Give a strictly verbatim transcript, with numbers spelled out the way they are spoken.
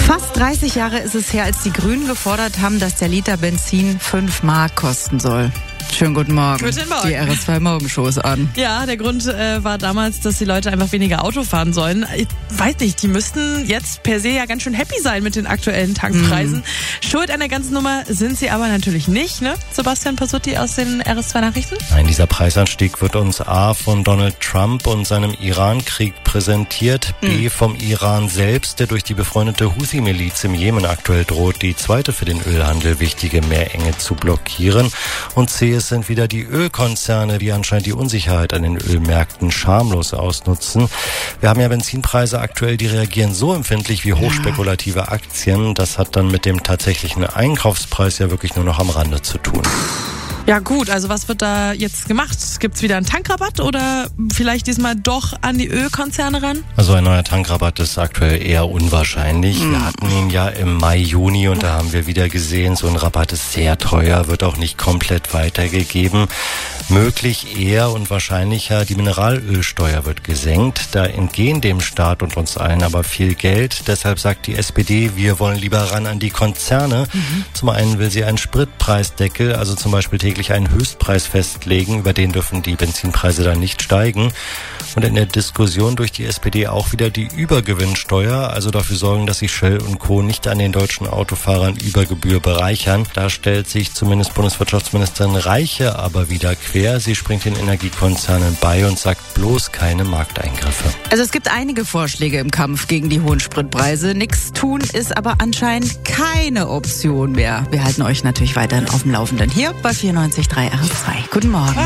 Fast dreißig Jahre ist es her, als die Grünen gefordert haben, dass der Liter Benzin fünf Mark kosten soll. Schönen guten Morgen. Guten Morgen. Die R S zwei Morgenshows an. Ja, der Grund äh, war damals, dass die Leute einfach weniger Auto fahren sollen. Ich weiß nicht, die müssten jetzt per se ja ganz schön happy sein mit den aktuellen Tankpreisen. Mm. Schuld an der ganzen Nummer sind sie aber natürlich nicht, ne? Sebastian Pasutti aus den R S zwei Nachrichten? Nein, dieser Preisanstieg wird uns A von Donald Trump und seinem Iran-Krieg präsentiert, mm. B vom Iran selbst, der durch die befreundete Houthi-Miliz im Jemen aktuell droht, die zweite für den Ölhandel wichtige Meerenge zu blockieren, und C, es sind wieder die Ölkonzerne, die anscheinend die Unsicherheit an den Ölmärkten schamlos ausnutzen. Wir haben ja Benzinpreise aktuell, die reagieren so empfindlich wie hochspekulative Aktien. Das hat dann mit dem tatsächlichen Einkaufspreis ja wirklich nur noch am Rande zu tun. Ja gut, also was wird da jetzt gemacht? Gibt's wieder einen Tankrabatt oder vielleicht diesmal doch an die Ölkonzerne ran? Also ein neuer Tankrabatt ist aktuell eher unwahrscheinlich. Mhm. Wir hatten ihn ja im Mai, Juni und da haben wir wieder gesehen, so ein Rabatt ist sehr teuer, wird auch nicht komplett weitergegeben. Möglich eher und wahrscheinlicher, die Mineralölsteuer wird gesenkt. Da entgehen dem Staat und uns allen aber viel Geld. Deshalb sagt die S P D, wir wollen lieber ran an die Konzerne. Mhm. Zum einen will sie einen Spritpreisdeckel, also zum Beispiel täglich einen Höchstpreis festlegen, über den dürfen die Benzinpreise dann nicht steigen. Und in der Diskussion durch die S P D auch wieder die Übergewinnsteuer, also dafür sorgen, dass sich Shell und Co. nicht an den deutschen Autofahrern über Gebühr bereichern. Da stellt sich zumindest Bundeswirtschaftsministerin Reiche aber wieder quer. Sie springt den Energiekonzernen bei und sagt bloß keine Markteingriffe. Also es gibt einige Vorschläge im Kampf gegen die hohen Spritpreise. Nichts tun ist aber anscheinend keine Option mehr. Wir halten euch natürlich weiterhin auf dem Laufenden hier bei vierundneunzig Komma drei R S zwei. Guten Morgen.